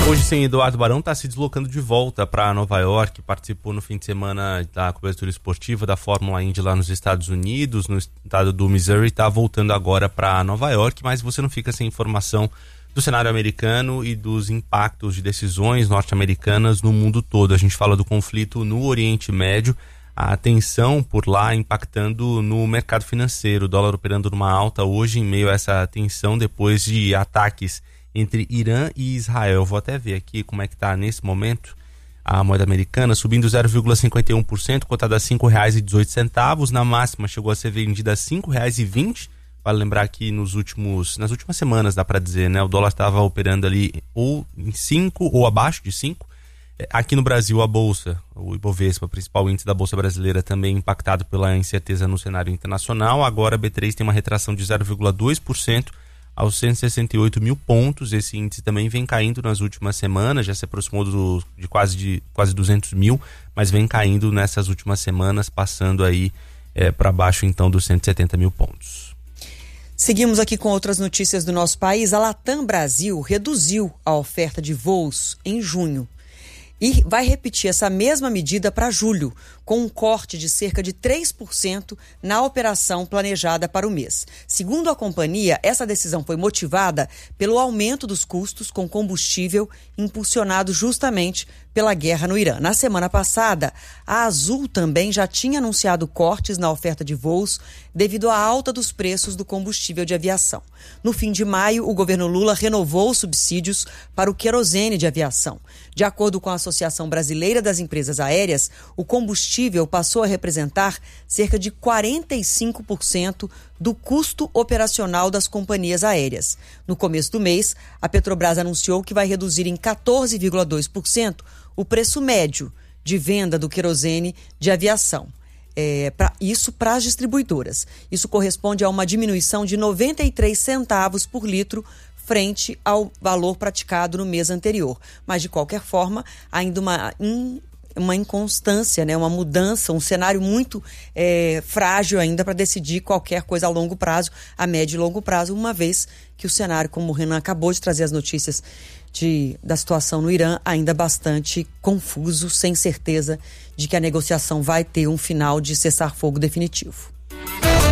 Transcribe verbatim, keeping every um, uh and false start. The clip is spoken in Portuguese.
Hoje, sim, Eduardo Barão está se deslocando de volta para Nova York, participou no fim de semana da cobertura esportiva da Fórmula Indy lá nos Estados Unidos, no estado do Missouri, está voltando agora para Nova York, mas você não fica sem informação do cenário americano e dos impactos de decisões norte-americanas no mundo todo. A gente fala do conflito no Oriente Médio, a tensão por lá impactando no mercado financeiro, o dólar operando numa alta hoje em meio a essa tensão depois de ataques entre Irã e Israel. Vou até ver aqui como é que está nesse momento a moeda americana, subindo zero vírgula cinquenta e um por cento, cotada a cinco reais e dezoito centavos. Na máxima chegou a ser vendida a cinco reais e vinte centavos. Vale lembrar que nos últimos, nas últimas semanas, dá para dizer, né? O dólar estava operando ali ou em cinco ou abaixo de cinco. Aqui no Brasil, a Bolsa, o Ibovespa, principal índice da Bolsa Brasileira, também impactado pela incerteza no cenário internacional. Agora a B três tem uma retração de zero vírgula dois por cento aos cento e sessenta e oito mil pontos. Esse índice também vem caindo nas últimas semanas, já se aproximou do, de, quase, de quase duzentos mil, mas vem caindo nessas últimas semanas, passando aí é, para baixo então dos cento e setenta mil pontos. Seguimos aqui com outras notícias do nosso país. A Latam Brasil reduziu a oferta de voos em junho e vai repetir essa mesma medida para julho, com um corte de cerca de três por cento na operação planejada para o mês. Segundo a companhia, essa decisão foi motivada pelo aumento dos custos com combustível impulsionado justamente pela guerra no Irã. Na semana passada, a Azul também já tinha anunciado cortes na oferta de voos devido à alta dos preços do combustível de aviação. No fim de maio, o governo Lula renovou os subsídios para o querosene de aviação. De acordo com a Associação Brasileira das Empresas Aéreas, o combustível passou a representar cerca de quarenta e cinco por cento do custo operacional das companhias aéreas. No começo do mês, a Petrobras anunciou que vai reduzir em quatorze vírgula dois por cento o preço médio de venda do querosene de aviação. É, pra, isso para as distribuidoras. Isso corresponde a uma diminuição de noventa e três centavos por litro frente ao valor praticado no mês anterior. Mas, de qualquer forma, ainda uma, in, uma inconstância, né? Uma mudança, um cenário muito é, frágil ainda para decidir qualquer coisa a longo prazo, a médio e longo prazo, uma vez que o cenário, como o Renan acabou de trazer as notícias de, da situação no Irã, ainda bastante confuso, sem certeza de que a negociação vai ter um final de cessar-fogo definitivo.